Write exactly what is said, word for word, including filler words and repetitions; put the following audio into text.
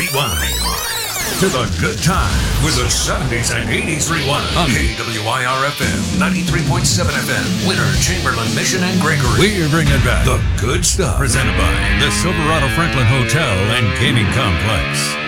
Rewind to the good time with the seventies and eighties rewind on K W I R F M, ninety-three point seven F M, Winter, Chamberlain, Mission, and Gregory. We're bringing back the good stuff. Presented by the Silverado Franklin Hotel and Gaming Complex.